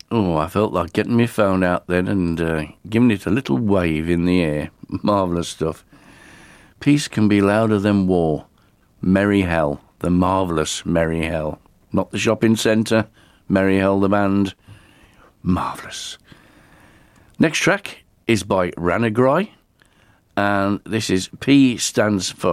Oh, I felt like getting my phone out then and giving it a little wave in the air. Marvellous stuff. Peace can be louder than war. Merry Hell, the marvellous Merry Hell. Not the shopping centre, Merry Hell the band. Marvellous. Next track is by Ranagrai, and this is P stands for